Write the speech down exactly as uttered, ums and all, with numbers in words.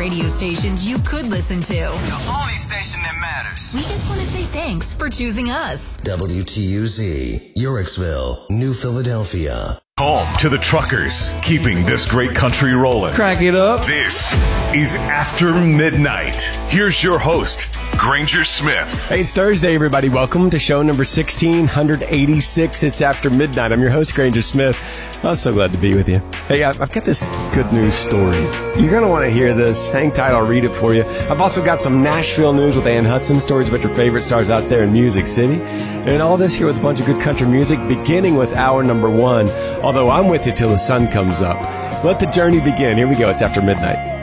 radio stations you could listen to. The only station that matters. We just want to say thanks for choosing us. W T U Z, Uricksville, New Philadelphia. Home to the truckers, keeping this great country rolling. Crank it up. This is After Midnight. Here's your host, Granger Smith. Hey, it's Thursday, everybody. Welcome to show number sixteen eighty-six. It's After Midnight. I'm your host, Granger Smith. I'm so glad to be with you. Hey, I've got this good news story. You're going to want to hear this. Hang tight, I'll read it for you. I've also got some Nashville news with Ann Hudson, stories about your favorite stars out there in Music City. And all this here with a bunch of good country music, beginning with hour number one. Although I'm with you till the sun comes up. Let the journey begin. Here we go. It's After Midnight.